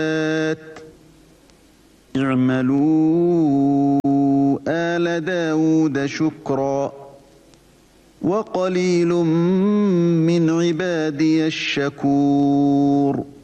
اعملوا آل داود شكرا وقليل من عبادي الشكور